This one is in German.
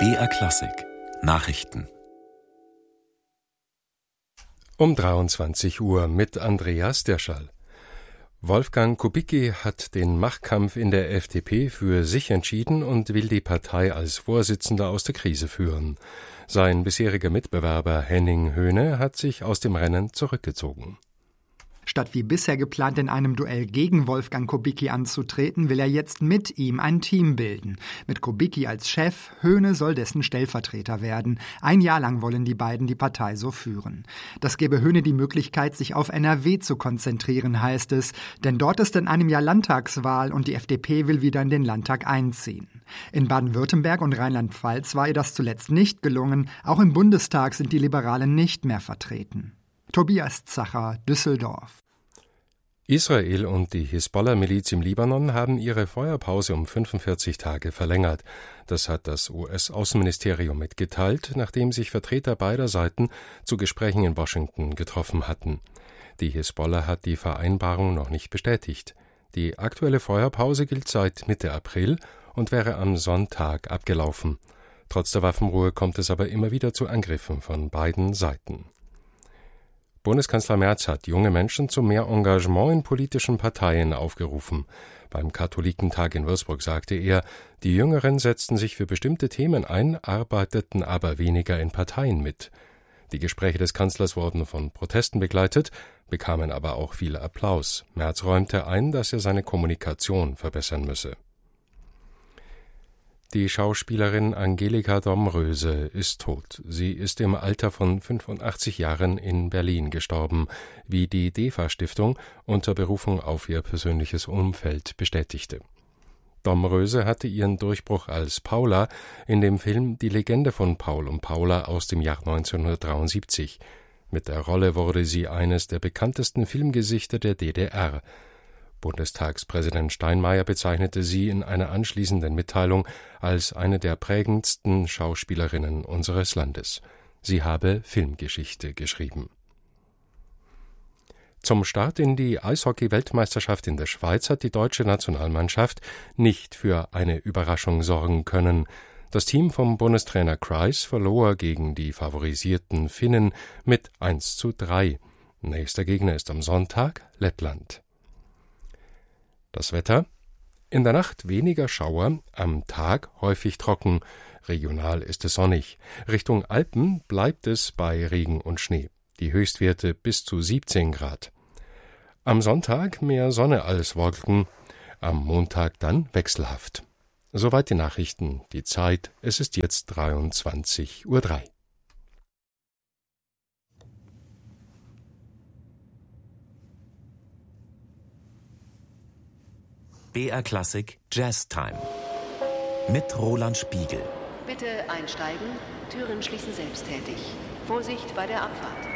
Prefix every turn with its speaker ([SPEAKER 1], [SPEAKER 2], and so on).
[SPEAKER 1] BR Klassik Nachrichten
[SPEAKER 2] um 23 Uhr mit Andreas Derschall. Wolfgang Kubicki hat den Machtkampf in der FDP für sich entschieden und will die Partei als Vorsitzender aus der Krise führen. Sein bisheriger Mitbewerber Henning Höhne hat sich aus dem Rennen zurückgezogen.
[SPEAKER 3] Statt wie bisher geplant in einem Duell gegen Wolfgang Kubicki anzutreten, will er jetzt mit ihm ein Team bilden. Mit Kubicki als Chef, Höhne soll dessen Stellvertreter werden. Ein Jahr lang wollen die beiden die Partei so führen. Das gebe Höhne die Möglichkeit, sich auf NRW zu konzentrieren, heißt es. Denn dort ist in einem Jahr Landtagswahl und die FDP will wieder in den Landtag einziehen. In Baden-Württemberg und Rheinland-Pfalz war ihr das zuletzt nicht gelungen. Auch im Bundestag sind die Liberalen nicht mehr vertreten. Tobias Zacher, Düsseldorf.
[SPEAKER 2] Israel und die Hisbollah-Miliz im Libanon haben ihre Feuerpause um 45 Tage verlängert. Das hat das US-Außenministerium mitgeteilt, nachdem sich Vertreter beider Seiten zu Gesprächen in Washington getroffen hatten. Die Hisbollah hat die Vereinbarung noch nicht bestätigt. Die aktuelle Feuerpause gilt seit Mitte April und wäre am Sonntag abgelaufen. Trotz der Waffenruhe kommt es aber immer wieder zu Angriffen von beiden Seiten. Bundeskanzler Merz hat junge Menschen zu mehr Engagement in politischen Parteien aufgerufen. Beim Katholikentag in Würzburg sagte er, die Jüngeren setzten sich für bestimmte Themen ein, arbeiteten aber weniger in Parteien mit. Die Gespräche des Kanzlers wurden von Protesten begleitet, bekamen aber auch viel Applaus. Merz räumte ein, dass er seine Kommunikation verbessern müsse. Die Schauspielerin Angelika Domröse ist tot. Sie ist im Alter von 85 Jahren in Berlin gestorben, wie die DEFA-Stiftung unter Berufung auf ihr persönliches Umfeld bestätigte. Domröse hatte ihren Durchbruch als Paula in dem Film Die Legende von Paul und Paula aus dem Jahr 1973. Mit der Rolle wurde sie eines der bekanntesten Filmgesichter der DDR. Bundestagspräsident Steinmeier bezeichnete sie in einer anschließenden Mitteilung als eine der prägendsten Schauspielerinnen unseres Landes. Sie habe Filmgeschichte geschrieben. Zum Start in die Eishockey-Weltmeisterschaft in der Schweiz hat die deutsche Nationalmannschaft nicht für eine Überraschung sorgen können. Das Team vom Bundestrainer Kreis verlor gegen die favorisierten Finnen mit 1:3. Nächster Gegner ist am Sonntag Lettland. Das Wetter: in der Nacht weniger Schauer, am Tag häufig trocken, regional ist es sonnig. Richtung Alpen bleibt es bei Regen und Schnee. Die Höchstwerte bis zu 17 Grad. Am Sonntag mehr Sonne als Wolken, am Montag dann wechselhaft. Soweit die Nachrichten. Die Zeit, es ist jetzt 23:03 Uhr.
[SPEAKER 1] BR Klassik Jazz Time mit Roland Spiegel.
[SPEAKER 4] Bitte einsteigen, Türen schließen selbsttätig. Vorsicht bei der Abfahrt.